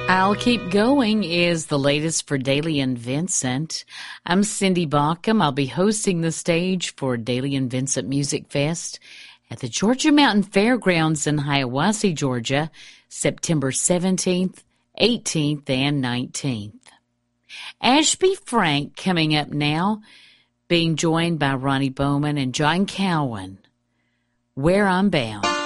I'll Keep Going is the latest for Daly and Vincent. I'm Cindy Baucom. I'll be hosting the stage for Daly and Vincent Music Fest at the Georgia Mountain Fairgrounds in Hiawassee, Georgia, September 17th, 18th, and 19th. Ashby Frank coming up now, being joined by Ronnie Bowman and John Cowan. Where I'm Bound.